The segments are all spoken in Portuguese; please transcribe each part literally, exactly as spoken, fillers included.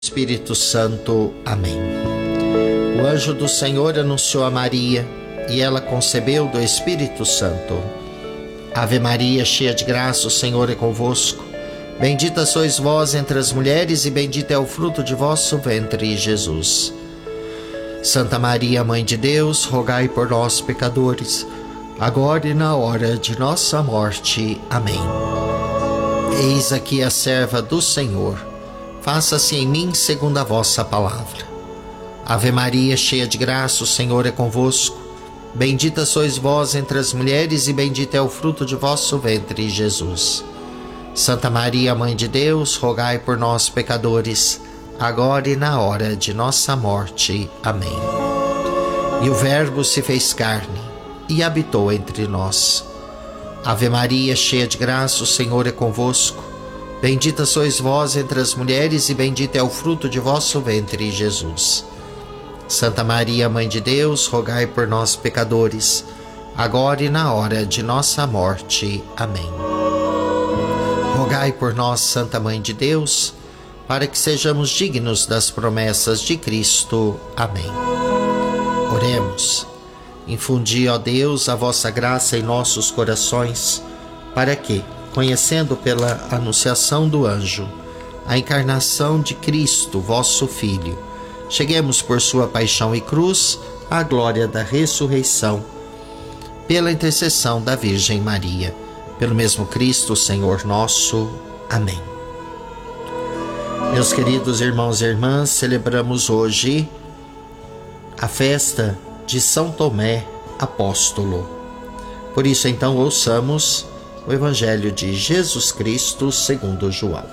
Espírito Santo. Amém. O anjo do Senhor anunciou a Maria, e ela concebeu do Espírito Santo. Ave Maria, cheia de graça, o Senhor é convosco. Bendita sois vós entre as mulheres, e bendito é o fruto de vosso ventre, Jesus. Santa Maria, Mãe de Deus, rogai por nós, pecadores, agora e na hora de nossa morte. Amém. Eis aqui a serva do Senhor. Faça-se em mim segundo a vossa palavra. Ave Maria, cheia de graça, o Senhor é convosco. Bendita sois vós entre as mulheres, e bendito é o fruto de vosso ventre, Jesus. Santa Maria, Mãe de Deus, rogai por nós, pecadores, agora e na hora de nossa morte. Amém. E o Verbo se fez carne e habitou entre nós. Ave Maria, cheia de graça, o Senhor é convosco. Bendita sois vós entre as mulheres, e bendito é o fruto de vosso ventre, Jesus. Santa Maria, Mãe de Deus, rogai por nós, pecadores, agora e na hora de nossa morte. Amém. Rogai por nós, Santa Mãe de Deus, para que sejamos dignos das promessas de Cristo. Amém. Oremos. Infundi, ó Deus, a vossa graça em nossos corações, para que, conhecendo pela anunciação do anjo a encarnação de Cristo, vosso Filho, cheguemos por sua paixão e cruz à glória da ressurreição, pela intercessão da Virgem Maria, pelo mesmo Cristo, Senhor nosso. Amém. Meus queridos irmãos e irmãs, celebramos hoje a festa de São Tomé Apóstolo. Por isso, então, ouçamos o Evangelho de Jesus Cristo segundo João.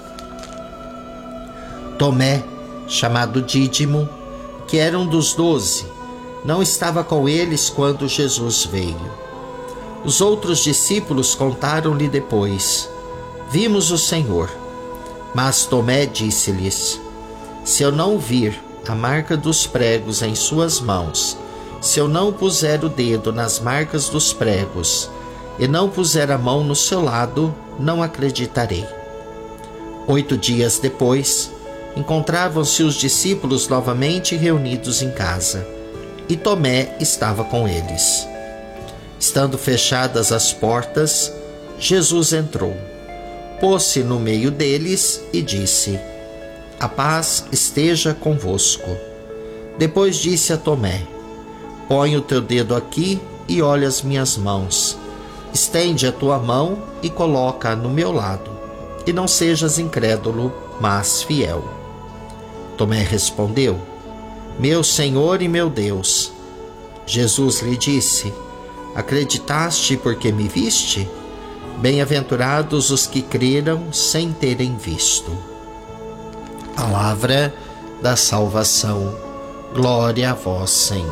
Tomé, chamado Dídimo, que era um dos doze, não estava com eles quando Jesus veio. Os outros discípulos contaram-lhe depois: vimos o Senhor. Mas Tomé disse-lhes: se eu não vir a marca dos pregos em suas mãos, se eu não puser o dedo nas marcas dos pregos, e não puser a mão no seu lado, não acreditarei. Oito dias depois, encontravam-se os discípulos novamente reunidos em casa, e Tomé estava com eles. Estando fechadas as portas, Jesus entrou, pôs-se no meio deles e disse: a paz esteja convosco. Depois disse a Tomé: põe o teu dedo aqui e olha as minhas mãos. Estende a tua mão e coloca-a no meu lado, e não sejas incrédulo, mas fiel. Tomé respondeu: meu Senhor e meu Deus. Jesus lhe disse: acreditaste porque me viste? Bem-aventurados os que creram sem terem visto. Palavra da salvação. Glória a vós, Senhor.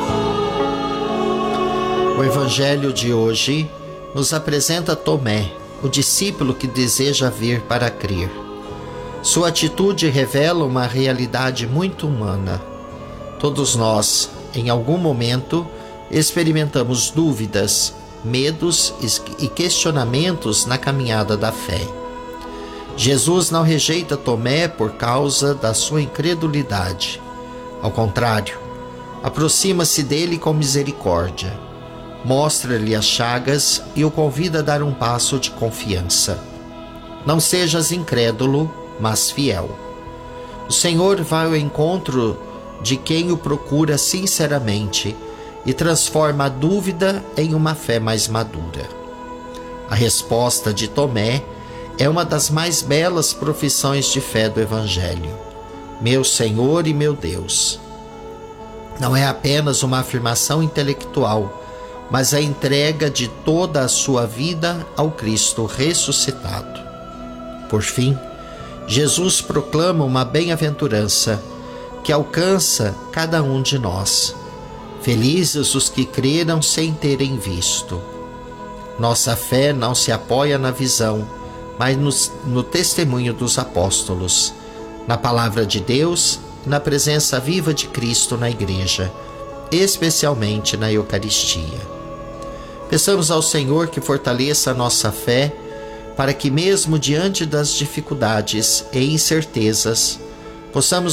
O Evangelho de hoje nos apresenta Tomé, o discípulo que deseja vir para crer. Sua atitude revela uma realidade muito humana. Todos nós, em algum momento, experimentamos dúvidas, medos e questionamentos na caminhada da fé. Jesus não rejeita Tomé por causa da sua incredulidade. Ao contrário, aproxima-se dele com misericórdia. Mostra-lhe as chagas e o convida a dar um passo de confiança. Não sejas incrédulo, mas fiel. O Senhor vai ao encontro de quem o procura sinceramente e transforma a dúvida em uma fé mais madura. A resposta de Tomé é uma das mais belas profissões de fé do Evangelho: meu Senhor e meu Deus. Não é apenas uma afirmação intelectual, mas a entrega de toda a sua vida ao Cristo ressuscitado. Por fim, Jesus proclama uma bem-aventurança que alcança cada um de nós. Felizes os que creram sem terem visto. Nossa fé não se apoia na visão, mas no, no testemunho dos apóstolos, na palavra de Deus e na presença viva de Cristo na Igreja, especialmente na Eucaristia. Peçamos ao Senhor que fortaleça a nossa fé, para que mesmo diante das dificuldades e incertezas, possamos